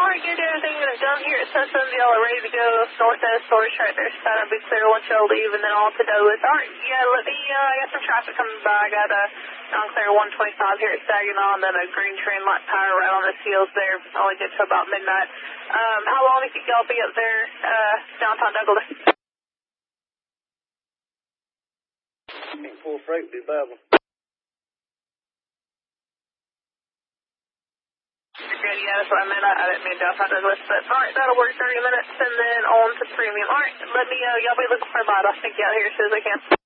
Alright, get everything done here at Systems. Y'all are ready to go. North End storage right there. That'll be clear once y'all leave, and then all to Douglas. Alright, yeah, let me, I got some traffic coming by. I got a non-clear 125 here at Saginaw, and then a green train light power right on the heels there. Only get to about midnight. How long do you think y'all be up there, downtown Douglas? Full freight would be bad. Good, yeah, that's what I meant. I didn't mean downtown Douglas, but alright, that'll work 30 minutes, and then on to premium. Alright, let me, y'all be looking for a bite. I'll sneak you out here as soon as I can.